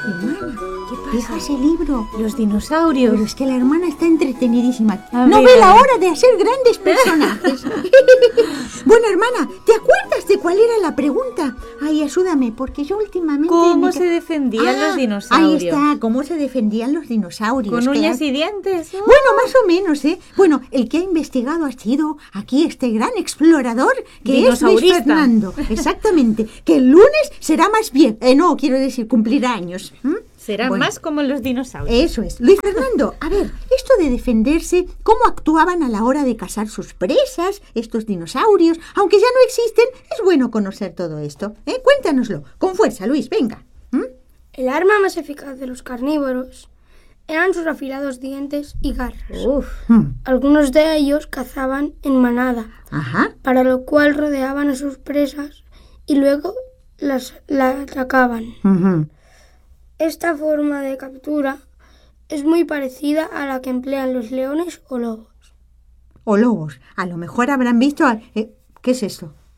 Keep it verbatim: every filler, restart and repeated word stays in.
Hermana, ¿Qué deja pasa? ese libro. Los dinosaurios. Pero es que la hermana está entretenidísima. A No ver, ve a la ver. hora de hacer grandes personajes. Bueno, hermana, ¿te acuerdas de cuál era la pregunta? Ay, ayúdame, porque yo últimamente... ¿Cómo me ca- se defendían Ah, los dinosaurios? Ahí está, ¿cómo se defendían los dinosaurios? Con uñas claro. y dientes. ¿no? Bueno, más o menos, ¿eh? Bueno, el que ha investigado ha sido aquí este gran explorador que es Luis Dinosaurista. Fernando. Exactamente. Que el lunes será más bien... Eh, no, quiero decir, cumplirá años. ¿m? Serán Bueno. más como los dinosaurios. Eso es. Luis Fernando, a ver, esto de defenderse, ¿cómo actuaban a la hora de cazar sus presas, estos dinosaurios? Aunque ya no existen, es bueno conocer todo esto. ¿eh? Cuéntanoslo. Con fuerza, Luis, venga. ¿Mm? El arma más eficaz de los carnívoros eran sus afilados dientes y garras. Uf. Mm. Algunos de ellos cazaban en manada, Ajá. para lo cual rodeaban a sus presas y luego las, las atacaban. Ujú. Esta forma de captura es muy parecida a la que emplean los leones o lobos. O lobos. A lo mejor habrán visto... a- eh, ¿Qué es esto?